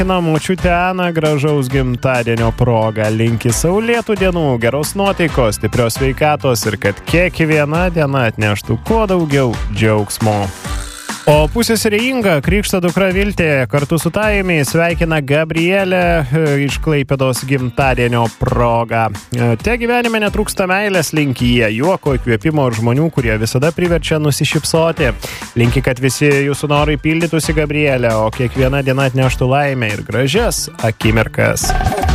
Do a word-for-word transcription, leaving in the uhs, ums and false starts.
sveikina močiutė Ana gražaus gimtadienio proga. Linki saulėtų dienų, geros nuotaikos, stiprios sveikatos ir kad kiekviena diena atneštų kuo daugiau džiaugsmo. O pusseserė Inga, krikšto dukra Viltė, kartu su Taimi sveikina Gabrielę iš Klaipėdos gimtadienio proga. Te gyvenime netrūksta meilės, linki jie juoko, įkvėpimo ir žmonių, kurie visada priverčia nusišypsoti. Linki, kad visi jūsų norai pildytųsi Gabrielę, o kiekviena diena atneštų laimę ir gražias akimirkas.